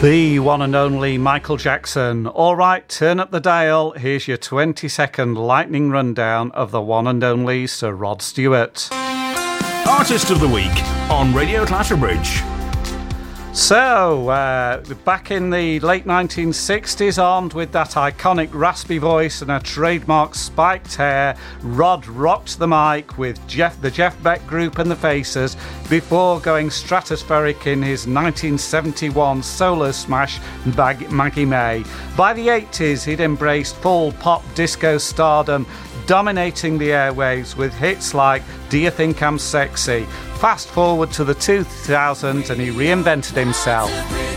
The one and only Michael Jackson. All right, turn up the dial. Here's your 20-second lightning rundown of the one and only Sir Rod Stewart. Artist of the Week on Radio Clatterbridge. So, back in the late 1960s, armed with that iconic raspy voice and a trademark spiked hair, Rod rocked the mic with the Jeff Beck Group and the Faces before going stratospheric in his 1971 solo smash, Maggie May. By the 80s, he'd embraced full pop disco stardom, dominating the airwaves with hits like Do You Think I'm Sexy? Fast forward to the 2000s and he reinvented himself.